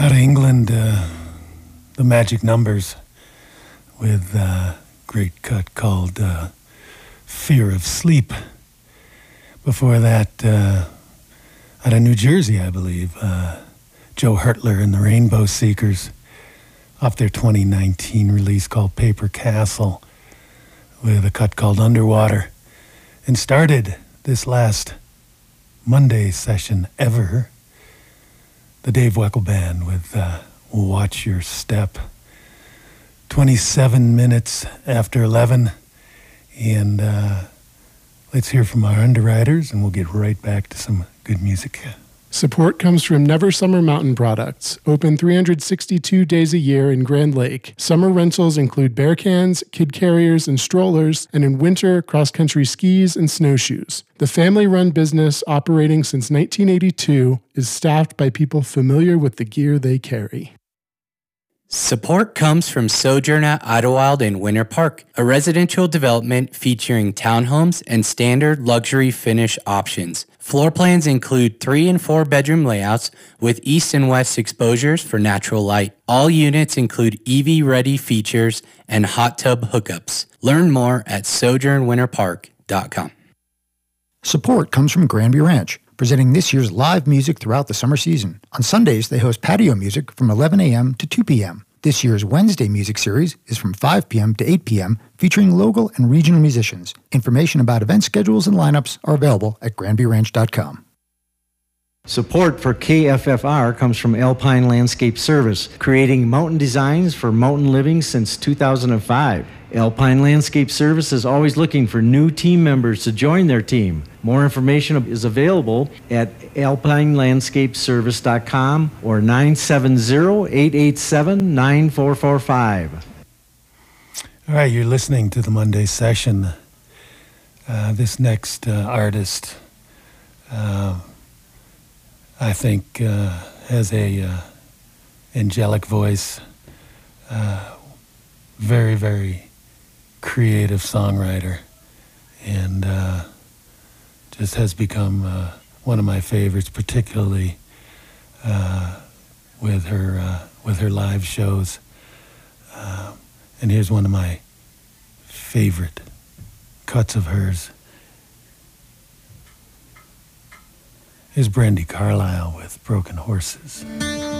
Out of England, the Magic Numbers with a great cut called Fear of Sleep. Before that, out of New Jersey, I believe, Joe Hertler and the Rainbow Seekers off their 2019 release called Paper Castle with a cut called Underwater. And started this last Monday session ever, the Dave Weckl Band with Watch Your Step. 27 minutes after 11, and let's hear from our underwriters, and we'll get right back to some good music. Support comes from Never Summer Mountain Products, open 362 days a year in Grand Lake. Summer rentals include bear cans, kid carriers, and strollers, and in winter, cross-country skis and snowshoes. The family-run business, operating since 1982, is staffed by people familiar with the gear they carry. Support comes from Sojourn at Idlewild in Winter Park, a residential development featuring townhomes and standard luxury finish options. Floor plans include 3 and 4 bedroom layouts with east and west exposures for natural light. All units include EV-ready features and hot tub hookups. Learn more at sojournwinterpark.com. Support comes from Granby Ranch, presenting this year's live music throughout the summer season. On Sundays, they host patio music from 11 a.m. to 2 p.m. This year's Wednesday music series is from 5 p.m. to 8 p.m., featuring local and regional musicians. Information about event schedules and lineups are available at granbyranch.com. Support for KFFR comes from Alpine Landscape Service, creating mountain designs for mountain living since 2005. Alpine Landscape Service is always looking for new team members to join their team. More information is available at alpinelandscapeservice.com or 970-887-9445. All right, you're listening to the Monday session. This next artist, I think, has a angelic voice, very, very creative songwriter, and just has become one of my favorites, particularly with her live shows. And here's one of my favorite cuts of hers. Here's Brandi Carlile with Broken Horses.